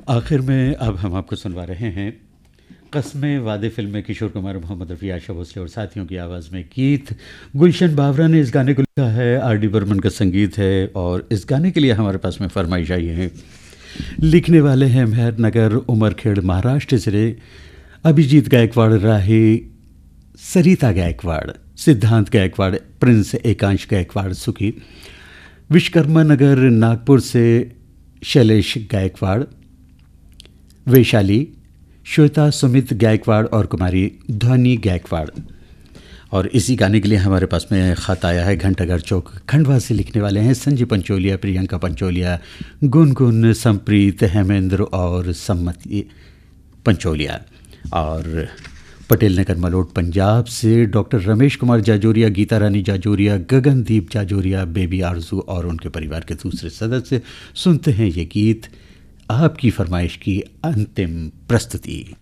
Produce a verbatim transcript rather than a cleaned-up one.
आखिर में अब हम आपको सुनवा रहे हैं कस्में वादे फिल्म में किशोर कुमार, मोहम्मद रफ़ी, आशा भोसले और साथियों की आवाज़ में गीत। गुलशन बावरा ने इस गाने को लिखा है, आर डी बर्मन का संगीत है और इस गाने के लिए हमारे पास में फरमाइश आई है। लिखने वाले हैं मेहरनगर, उमरखेड़, महाराष्ट्र से अभिजीत गायकवाड़, राही सरिता गायकवाड़, सिद्धांत गायकवाड़, प्रिंस एकांश गायकवाड़ सुखी, विश्वकर्मा नगर नागपुर से शैलेश गायकवाड़, वैशाली श्वेता सुमित गायकवाड़ और कुमारी ध्वनि गायकवाड़। और इसी गाने के लिए हमारे पास में ख़त आया है घंटाघर चौक खंडवा से। लिखने वाले हैं संजय पंचोलिया, प्रियंका पंचोलिया, गुनगुन, संप्रीत, हेमेंद्र और सम्मति पंचोलिया। और पटेल नगर मलोट पंजाब से डॉक्टर रमेश कुमार जाजोरिया, गीता रानी जाजोरिया, गगनदीप जाजोरिया, बेबी आरजू और उनके परिवार के दूसरे सदस्य। सुनते हैं ये गीत, आपकी फरमाइश की अंतिम प्रस्तुति।